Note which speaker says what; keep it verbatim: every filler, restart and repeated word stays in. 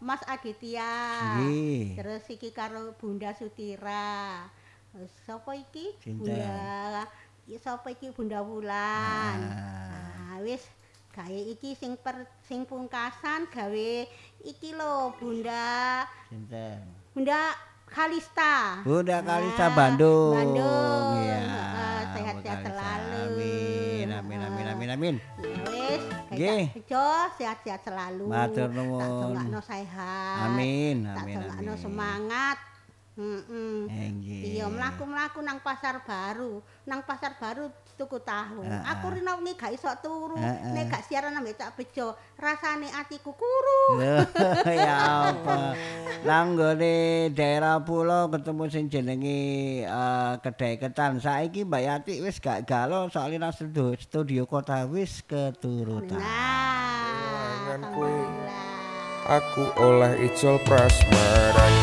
Speaker 1: Mas Aditya.
Speaker 2: Nggih.
Speaker 1: Terus iki karo Bunda Sutira. Sapa iki?
Speaker 2: Sinten?
Speaker 1: Bunda sapa iki Bunda Wulan.
Speaker 2: Ah.
Speaker 1: Nah, wis gawe iki sing per, sing pungkasan gawe iki lho Bunda.
Speaker 2: Sinten?
Speaker 1: Bunda Kalista.
Speaker 2: Bunda Kalista
Speaker 1: Nah,
Speaker 2: Bandung.
Speaker 1: Bandung.
Speaker 2: Iya.
Speaker 1: Heeh, sehat-sehat
Speaker 2: Kalista.
Speaker 1: selalu.
Speaker 2: Amin, amin, amin, amin, amin.
Speaker 1: Ya wis,
Speaker 2: Nggih.
Speaker 1: bejo sehat-sehat selalu.
Speaker 2: Matur
Speaker 1: Tak
Speaker 2: nuwun.
Speaker 1: dongakno sehat.
Speaker 2: Amin,
Speaker 1: Tak
Speaker 2: amin,
Speaker 1: dongakno
Speaker 2: amin.
Speaker 1: semangat. Heeh.
Speaker 2: Eh, nggih.
Speaker 1: Iya, mlaku-mlaku nang pasar baru. Nang pasar baru tuku tahu.
Speaker 2: Heeh.
Speaker 1: Aku rino wingi gak iso turu.
Speaker 2: Heeh.
Speaker 1: Nek gak siaran ambek Cak Bejo, rasane atiku kuru.
Speaker 2: Loh, ya apa. Nang nggone daerah pulau ketemu sing jenenge eh, kedai ketan. Saiki Mbak Yati wis gak galau soalnya nang studio, studio kota wis keturutan.
Speaker 1: Nah,
Speaker 3: Ruangan kuwi.
Speaker 1: alhamdulillah.
Speaker 3: Aku oleh ijol prasmanan.